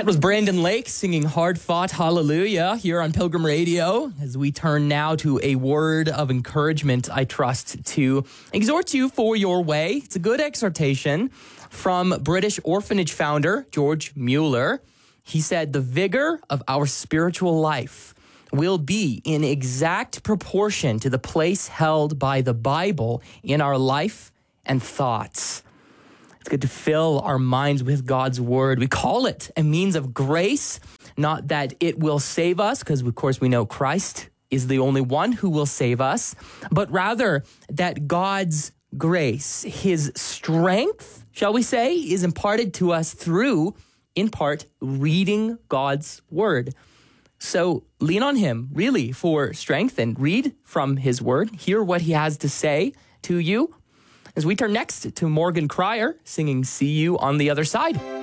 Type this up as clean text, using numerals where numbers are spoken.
That was Brandon Lake singing Hard Fought Hallelujah here on Pilgrim Radio, as we turn now to a word of encouragement, I trust, to exhort you for your way. It's a good exhortation from British orphanage founder George Mueller. He said, the vigor of our spiritual life will be in exact proportion to the place held by the Bible in our life and thoughts. It's good to fill our minds with God's word. We call it a means of grace, not that it will save us, because of course we know Christ is the only one who will save us, but rather that God's grace, his strength, shall we say, is imparted to us through, in part, reading God's word. So lean on him, really, for strength and read from his word. Hear what he has to say to you. As we turn next to Morgan Cryer singing See You on the Other Side.